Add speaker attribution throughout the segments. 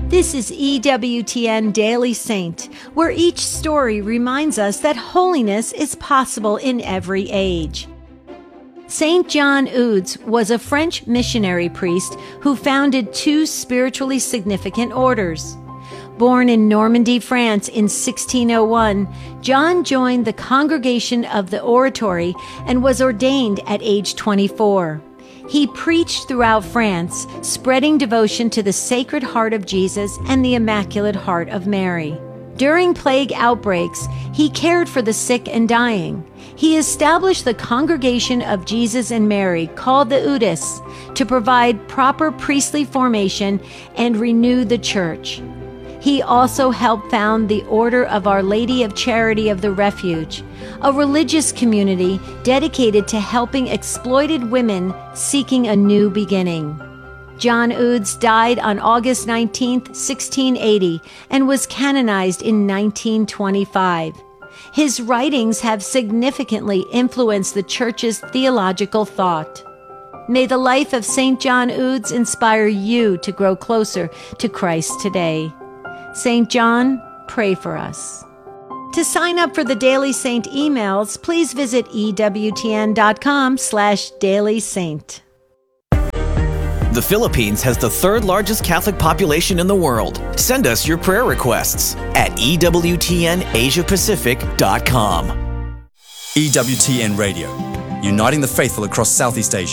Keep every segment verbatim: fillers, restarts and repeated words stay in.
Speaker 1: This is E W T N Daily Saint, where each story reminds us that holiness is possible in every age. Saint John Eudes was a French missionary priest who founded two spiritually significant orders. Born in Normandy, France in sixteen oh one, John joined the Congregation of the Oratory and was ordained at age twenty-four. He preached throughout France, spreading devotion to the Sacred Heart of Jesus and the Immaculate Heart of Mary. During plague outbreaks, he cared for the sick and dying. He established the Congregation of Jesus and Mary, called the Eudes, to provide proper priestly formation and renew the Church. He also helped found the Order of Our Lady of Charity of the Refuge, a religious community dedicated to helping exploited women seeking a new beginning. John Eudes died on August nineteenth, sixteen eighty, and was canonized in nineteen twenty-five. His writings have significantly influenced the Church's theological thought. May the life of Saint John Eudes inspire you to grow closer to Christ today. Saint John, pray for us. To sign up for the Daily Saint emails, please visit ewtn.com slash Daily Saint.
Speaker 2: The Philippines has the third largest Catholic population in the world. Send us your prayer requests at E W T N Asia Pacific dot com.
Speaker 3: E W T N Radio, uniting the faithful across Southeast Asia.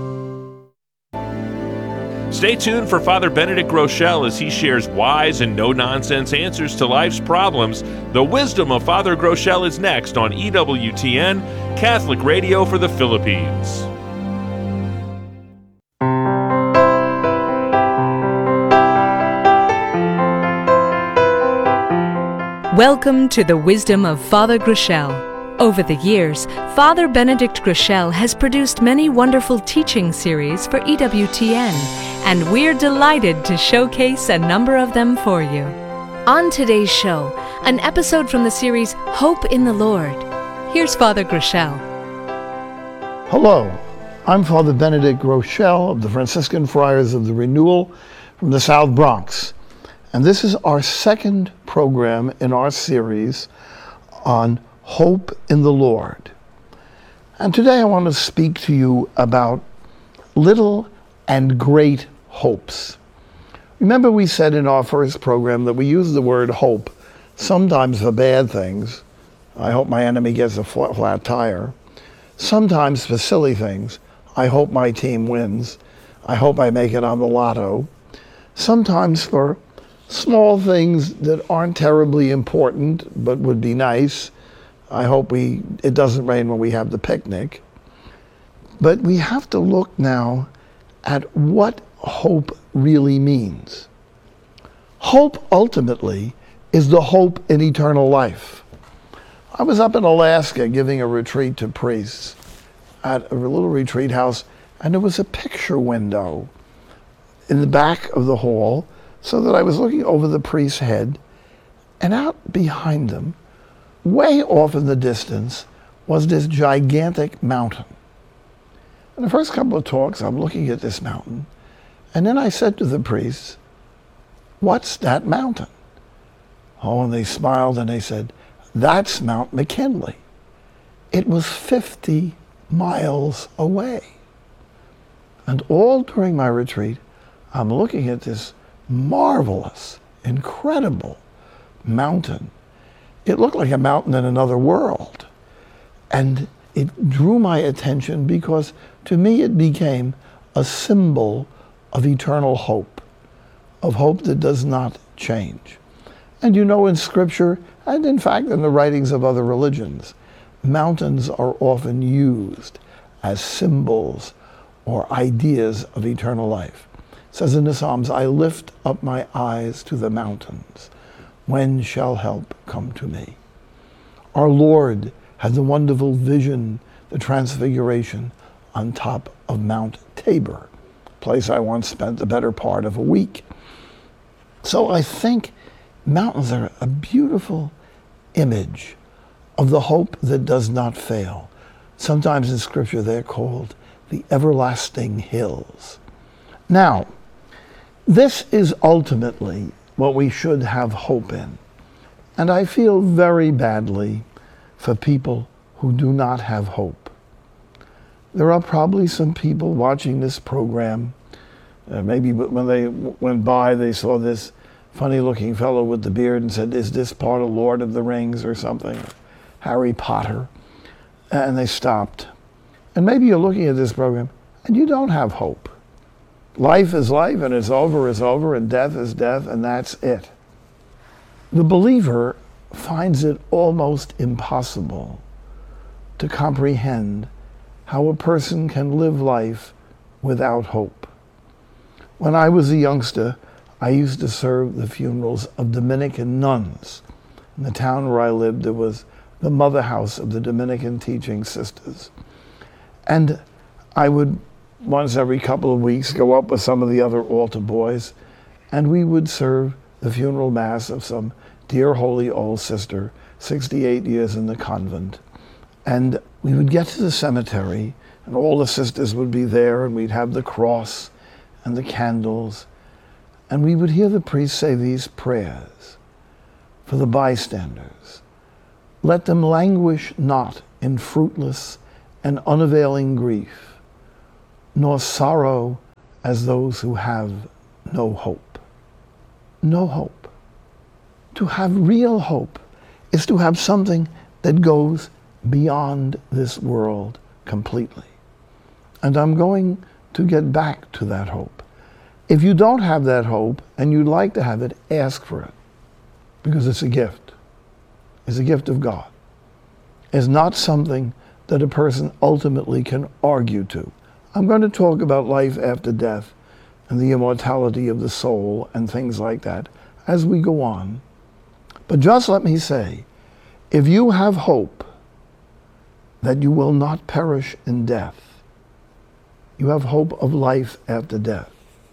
Speaker 4: Stay tuned for Father Benedict Groeschel as he shares wise and no-nonsense answers to life's problems. The wisdom of Father Groeschel is next on E W T N, Catholic Radio for the Philippines.
Speaker 5: Welcome to the Wisdom of Father Groeschel. Over the years, Father Benedict Groeschel has produced many wonderful teaching series for E W T N, and we're delighted to showcase a number of them for you. On today's show, an episode from the series Hope in the Lord. Here's Father Groeschel.
Speaker 6: Hello, I'm Father Benedict Groeschel of the Franciscan Friars of the Renewal from the South Bronx. And this is our second program in our series on Hope in the Lord. And today I want to speak to you about little and great hopes. Remember, we said in our first program that we use the word hope sometimes for bad things. I hope my enemy gets a flat, flat tire. Sometimes for silly things. I hope my team wins. I hope I make it on the lotto. Sometimes for small things that aren't terribly important but would be nice. I hope we it doesn't rain when we have the picnic. But we have to look now at what hope really means. Hope ultimately is the hope in eternal life. I was up in Alaska giving a retreat to priests at a little retreat house, and there was a picture window in the back of the hall, so that I was looking over the priest's head, and out behind them, way off in the distance, was this gigantic mountain. In the first couple of talks, I'm looking at this mountain, and then I said to the priests, "What's that mountain?" Oh, and they smiled and they said, "That's Mount McKinley." It was fifty miles away. And all during my retreat, I'm looking at this marvelous, incredible mountain. It looked like a mountain in another world. And it drew my attention because to me it became a symbol of eternal hope, of hope that does not change. And you know, in Scripture, and in fact in the writings of other religions, mountains are often used as symbols or ideas of eternal life. It says in the Psalms, "I lift up my eyes to the mountains. When shall help come to me?" Our Lord had the wonderful vision, the transfiguration, on top of Mount Tabor, a place I once spent the better part of a week. So I think mountains are a beautiful image of the hope that does not fail. Sometimes in Scripture they're called the everlasting hills. Now, this is ultimately what we should have hope in. And I feel very badly for people who do not have hope. There are probably some people watching this program, uh, maybe when they went by they saw this funny-looking fellow with the beard and said, is this part of Lord of the Rings or something, Harry Potter? And they stopped. And maybe you're looking at this program and you don't have hope. Life is life, and it's over is over, and death is death, and that's it. The believer finds it almost impossible to comprehend how a person can live life without hope. When I was a youngster, I used to serve the funerals of Dominican nuns. In the town where I lived, there was the mother house of the Dominican teaching sisters. And I would, once every couple of weeks, go up with some of the other altar boys, and we would serve the funeral mass of some dear holy old sister, sixty-eight years in the convent. And we would get to the cemetery, and all the sisters would be there, and we'd have the cross and the candles, and we would hear the priest say these prayers for the bystanders. Let them languish not in fruitless and unavailing grief, nor sorrow as those who have no hope. No hope. To have real hope is to have something that goes beyond this world completely. And I'm going to get back to that hope. If you don't have that hope and you'd like to have it, ask for it, because it's a gift. It's a gift of God. It's not something that a person ultimately can argue to. I'm going to talk about life after death and the immortality of the soul and things like that as we go on. But just let me say, if you have hope that you will not perish in death, you have hope of life after death.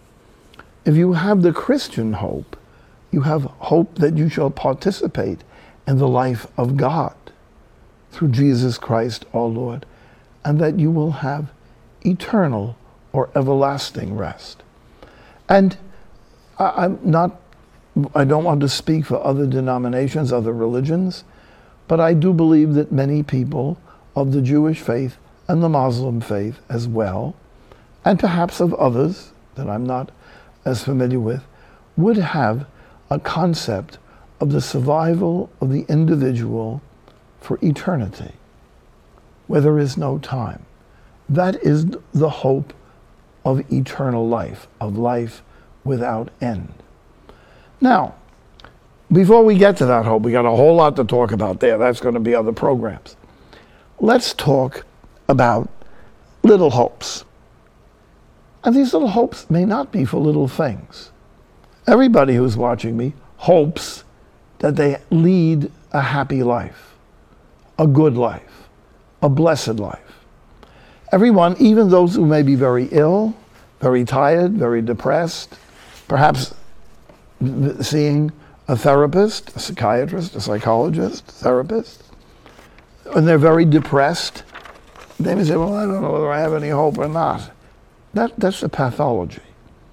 Speaker 6: If you have the Christian hope, you have hope that you shall participate in the life of God through Jesus Christ our Lord, and that you will have eternal or everlasting rest. And I, I'm not, I don't want to speak for other denominations, other religions, but I do believe that many people of the Jewish faith and the Muslim faith as well, and perhaps of others that I'm not as familiar with, would have a concept of the survival of the individual for eternity, where there is no time. That is the hope of eternal life, of life without end. Now, before we get to that hope, we got a whole lot to talk about there. That's going to be other programs. Let's talk about little hopes. And these little hopes may not be for little things. Everybody who's watching me hopes that they lead a happy life, a good life, a blessed life. Everyone, even those who may be very ill, very tired, very depressed, perhaps seeing a therapist, a psychiatrist, a psychologist, a therapist, and they're very depressed, they may say, well, I don't know whether I have any hope or not. That, that's a pathology.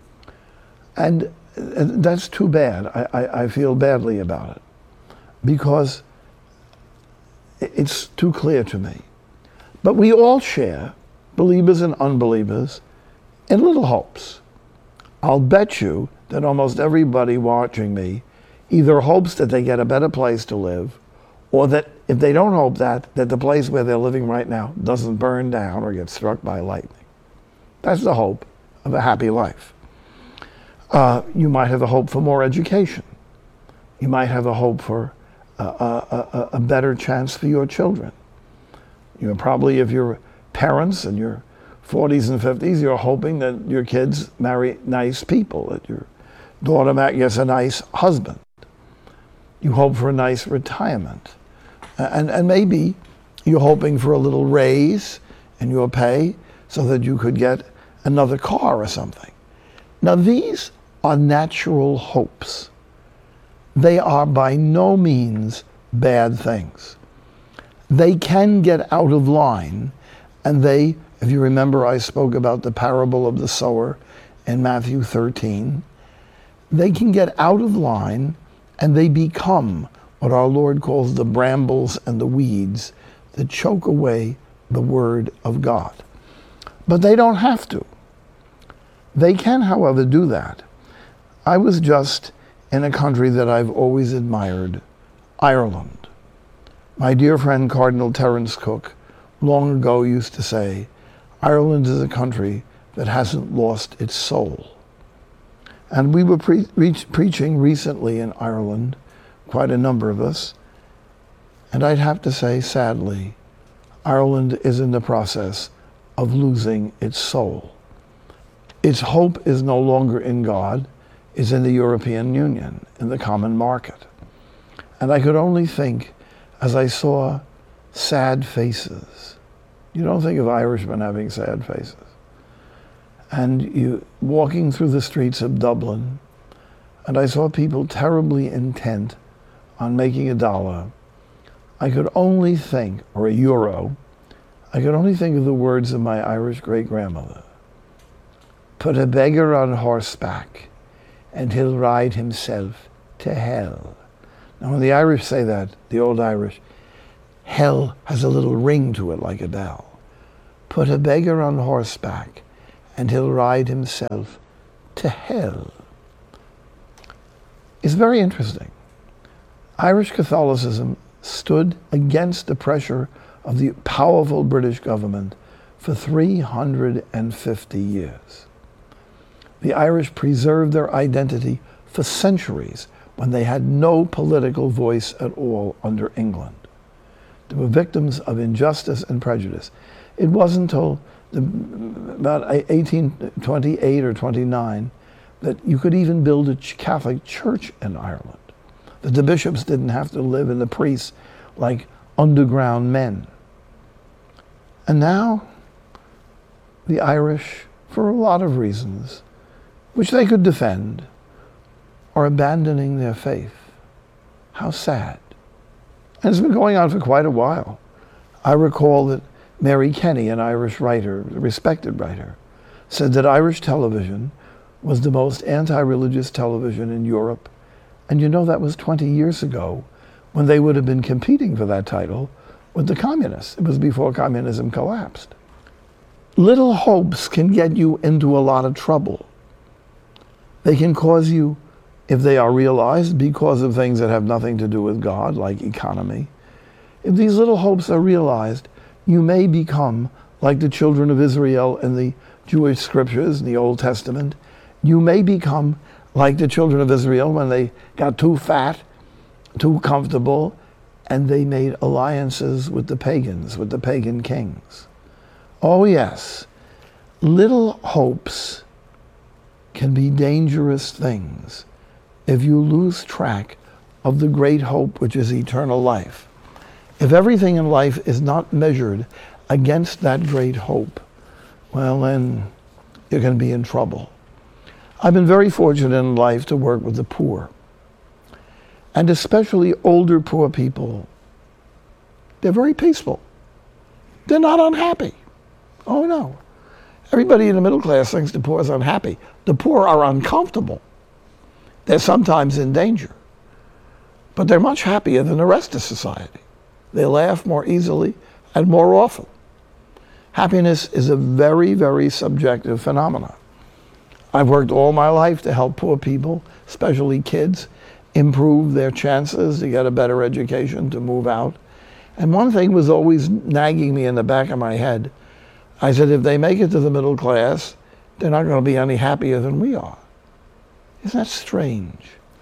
Speaker 6: And that's too bad. I, I, I feel badly about it, because it's too clear to me. But we all share, believers and unbelievers, in little hopes. I'll bet you that almost everybody watching me either hopes that they get a better place to live, or that if they don't hope that, that the place where they're living right now doesn't burn down or get struck by lightning. That's the hope of a happy life. Uh, you might have a hope for more education. You might have a hope for a, a, a, a better chance for your children. You know, probably if you're parents in your forties and fifties, you're hoping that your kids marry nice people, that your daughter gets a nice husband. You hope for a nice retirement. And, and maybe you're hoping for a little raise in your pay so that you could get another car or something. Now, these are natural hopes. They are by no means bad things. They can get out of line, and they, if you remember, I spoke about the parable of the sower in Matthew thirteen. they can get out of line and they become what our Lord calls the brambles and the weeds that choke away the Word of God. But they don't have to. They can, however, do that. I was just in a country that I've always admired, Ireland. My dear friend Cardinal Terence Cook long ago used to say, Ireland is a country that hasn't lost its soul. And we were pre- re- preaching recently in Ireland, quite a number of us, and I'd have to say, sadly, Ireland is in the process of losing its soul. Its hope is no longer in God, it's in the European Union, in the common market. And I could only think, as I saw sad faces, you don't think of Irishmen having sad faces, and you walking through the streets of Dublin, and I saw people terribly intent on making a dollar, I could only think, or a euro, I could only think of the words of my Irish great-grandmother. Put a beggar on horseback, and he'll ride himself to hell. Now when the Irish say that, the old Irish, hell has a little ring to it like a bell. Put a beggar on horseback, and he'll ride himself to hell. It's very interesting. Irish Catholicism stood against the pressure of the powerful British government for three hundred fifty years. The Irish preserved their identity for centuries when they had no political voice at all under England. They were victims of injustice and prejudice. It wasn't until the, about eighteen twenty-eight or twenty-nine that you could even build a Catholic church in Ireland. That the bishops didn't have to live and the priests like underground men. And now, the Irish, for a lot of reasons, which they could defend, are abandoning their faith. How sad. And it's been going on for quite a while. I recall that Mary Kenny, an Irish writer, a respected writer, said that Irish television was the most anti-religious television in Europe. And you know that was twenty years ago when they would have been competing for that title with the communists. It was before communism collapsed. Little hopes can get you into a lot of trouble. They can cause you, if they are realized, because of things that have nothing to do with God, like economy. If these little hopes are realized, you may become like the children of Israel in the Jewish scriptures, in the Old Testament. You may become like the children of Israel when they got too fat, too comfortable, and they made alliances with the pagans, with the pagan kings. Oh yes, little hopes can be dangerous things if you lose track of the great hope, which is eternal life. If everything in life is not measured against that great hope, well then you're going to be in trouble. I've been very fortunate in life to work with the poor, and especially older poor people. They're very peaceful. They're not unhappy. Oh no. Everybody in the middle class thinks the poor is unhappy. The poor are uncomfortable. They're sometimes in danger. But they're much happier than the rest of society. They laugh more easily and more often. Happiness is a very, very subjective phenomenon. I've worked all my life to help poor people, especially kids, improve their chances to get a better education, to move out. And one thing was always nagging me in the back of my head. I said, if they make it to the middle class, they're not going to be any happier than we are. Isn't that strange?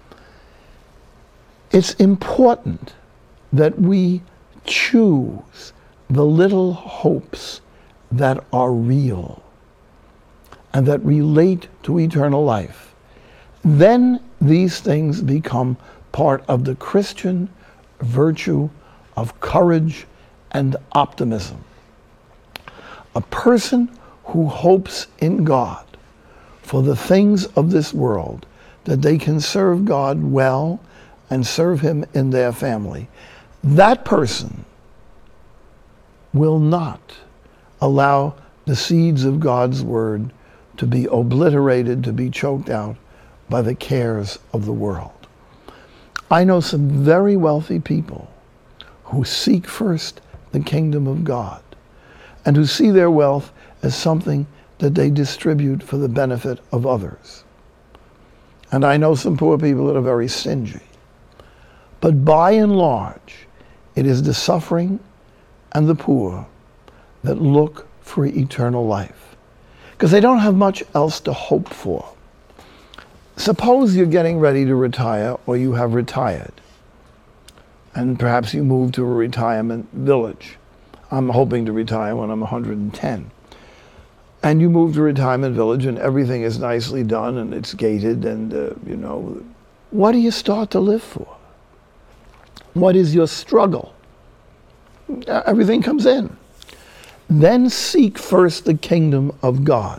Speaker 6: It's important that we choose the little hopes that are real and that relate to eternal life. Then these things become part of the Christian virtue of courage and optimism. A person who hopes in God for the things of this world, that they can serve God well and serve Him in their family, that person will not allow the seeds of God's word to be obliterated, to be choked out by the cares of the world. I know some very wealthy people who seek first the kingdom of God and who see their wealth as something that they distribute for the benefit of others. And I know some poor people that are very stingy. But by and large, it is the suffering and the poor that look for eternal life, because they don't have much else to hope for. Suppose you're getting ready to retire, or you have retired, and perhaps you move to a retirement village. I'm hoping to retire when I'm one hundred ten. And you move to a retirement village and everything is nicely done and it's gated and, uh, you know, what do you start to live for? What is your struggle? Everything comes in. Then seek first the kingdom of God.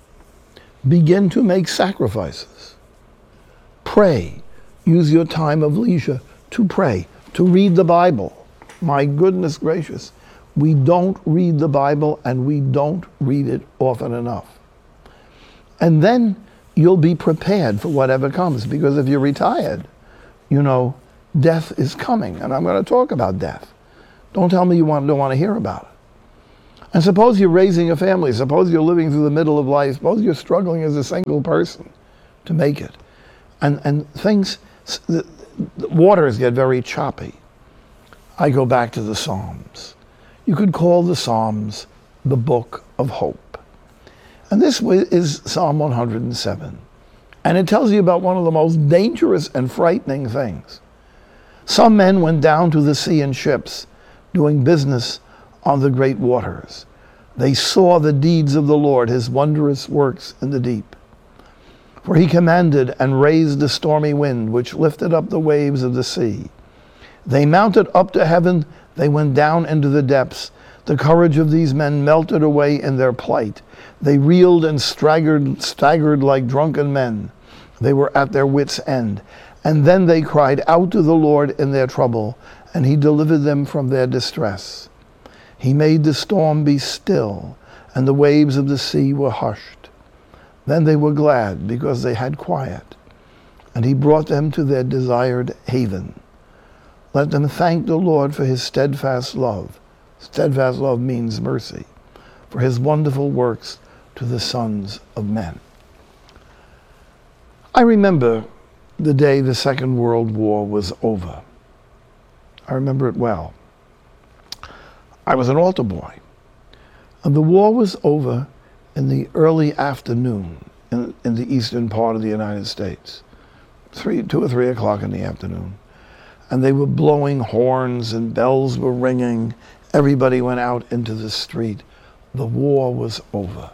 Speaker 6: Begin to make sacrifices. Pray. Use your time of leisure to pray, to read the Bible. My goodness gracious. We don't read the Bible, and we don't read it often enough. And then you'll be prepared for whatever comes, because if you're retired, you know, death is coming, and I'm going to talk about death. Don't tell me you want, don't want to hear about it. And suppose you're raising a family, suppose you're living through the middle of life, suppose you're struggling as a single person to make it. And, and things, the, the waters get very choppy. I go back to the Psalms. You could call the Psalms the book of hope. And this is Psalm one hundred seven. And it tells you about one of the most dangerous and frightening things. Some men went down to the sea in ships, doing business on the great waters. They saw the deeds of the Lord, his wondrous works in the deep. For he commanded and raised the stormy wind, which lifted up the waves of the sea. They mounted up to heaven, they went down into the depths. The courage of these men melted away in their plight. They reeled and staggered, staggered like drunken men. They were at their wits' end. And then they cried out to the Lord in their trouble, and he delivered them from their distress. He made the storm be still, and the waves of the sea were hushed. Then they were glad because they had quiet, and he brought them to their desired haven. Let them thank the Lord for his steadfast love. Steadfast love means mercy, for his wonderful works to the sons of men. I remember the day the Second World War was over. I remember it well. I was an altar boy, and the war was over in the early afternoon in, in the eastern part of the United States, three, two or three o'clock in the afternoon. And they were blowing horns and bells were ringing. Everybody went out into the street. The war was over.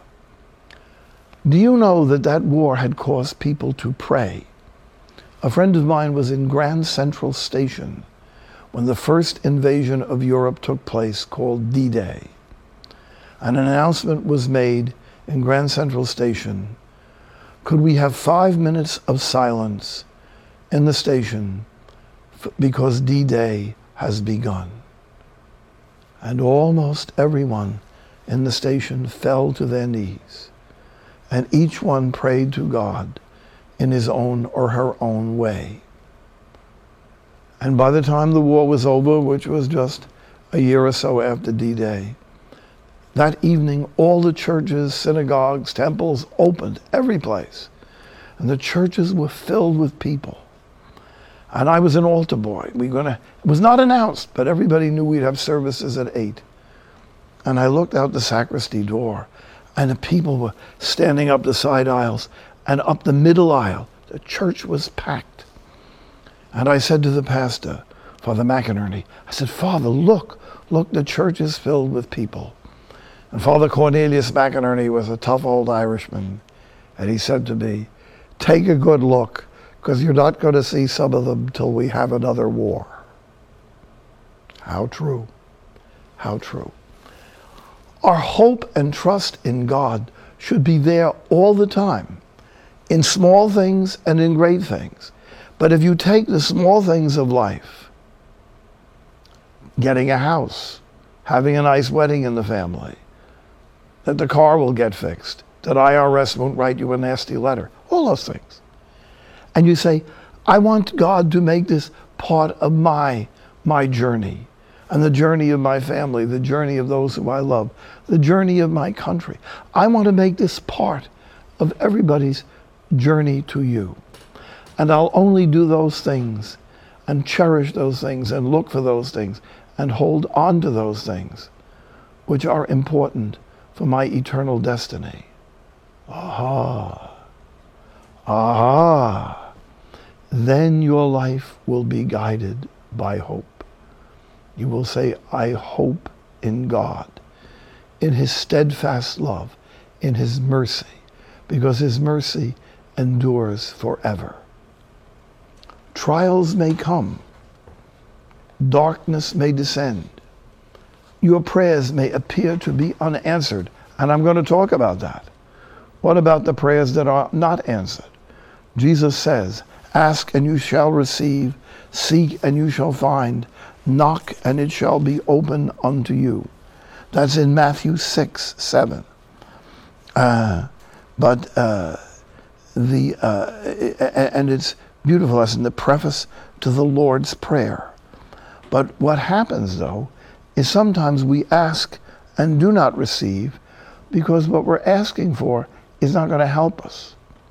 Speaker 6: Do you know that that war had caused people to pray? A friend of mine was in Grand Central Station when the first invasion of Europe took place, called D-Day. An announcement was made in Grand Central Station. Could we have five minutes of silence in the station because D-Day has begun? And almost everyone in the station fell to their knees, and each one prayed to God in his own or her own way. And by the time the war was over, which was just a year or so after D-Day, that evening all the churches, synagogues, temples opened, every place. And the churches were filled with people. And I was an altar boy. We gonna, it was not announced, but everybody knew we'd have services at eight. And I looked out the sacristy door, and the people were standing up the side aisles and up the middle aisle. The church was packed. And I said to the pastor, Father McInerney, I said, Father, look, look, the church is filled with people. And Father Cornelius McInerney was a tough old Irishman. And he said to me, take a good look, because you're not going to see some of them till we have another war. How true. How true. Our hope and trust in God should be there all the time, in small things and in great things. But if you take the small things of life, getting a house, having a nice wedding in the family, that the car will get fixed, that I R S won't write you a nasty letter, all those things. and you say, I want God to make this part of my, my journey, and the journey of my family, the journey of those who I love, the journey of my country. I want to make this part of everybody's journey to you. And I'll only do those things and cherish those things and look for those things and hold on to those things which are important for my eternal destiny. Aha. Aha. Then your life will be guided by hope. You will say, I hope in God, in his steadfast love, in his mercy, because his mercy endures forever. Trials may come. Darkness may descend. Your prayers may appear to be unanswered, and I'm going to talk about that. What about the prayers that are not answered? Jesus says, ask and you shall receive, seek and you shall find, knock and it shall be open unto you. That's in Matthew six, seven. Uh, but uh, the uh, and it's beautiful. That's in the preface to the Lord's Prayer. But what happens, though, is sometimes we ask and do not receive because what we're asking for is not going to help us.